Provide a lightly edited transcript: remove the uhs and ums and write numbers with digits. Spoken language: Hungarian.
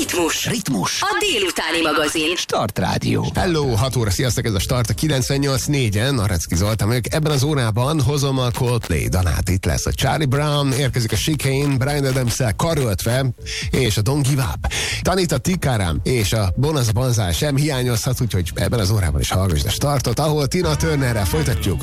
Ritmus. A délutáni magazin. Start Rádió. Hello, 6 óra, sziasztok, ez a Start a 98.4-en, Arecki Zoltán vagyok. Ebben az órában hozom a Coldplay Danát, itt lesz a Charlie Brown, érkezik a Chicane, Bryan Adams-szel karöltve, és a Don't Give Up. Tanita Tikaram és a Bonaz Banzai sem hiányozhat, úgyhogy ebben az órában is hallgass a Startot, ahol Tina Turnerrel folytatjuk